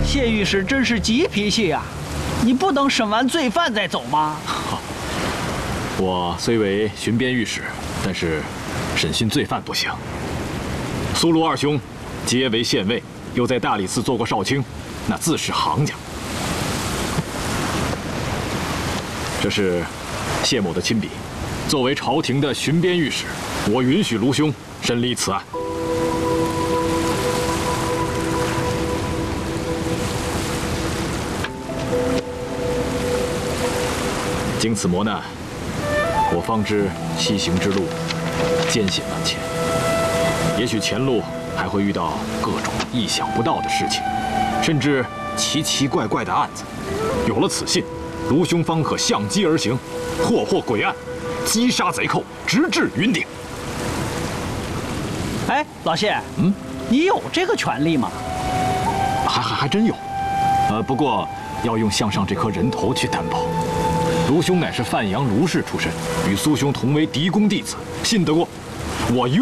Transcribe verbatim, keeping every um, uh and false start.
谢御史真是急脾气啊！你不等审完罪犯再走吗？ 我虽为巡边御史，但是审讯罪犯不行。苏卢二兄皆为县尉，又在大理寺做过少卿，那自是行家。这是谢某的亲笔。作为朝廷的巡边御史，我允许卢兄审理此案。经此磨难，我方知西行之路艰险万千，也许前路还会遇到各种意想不到的事情，甚至奇奇怪怪的案子。有了此信，卢兄方可相机而行，破获诡案，击杀贼寇，直至云顶。 哎，老谢， 嗯， 你有这个权利吗？ 还还还真有，呃，不过要用项上这颗人头去担保。卢兄乃是范阳卢氏出身，与苏兄同为嫡公弟子，信得过。我愿。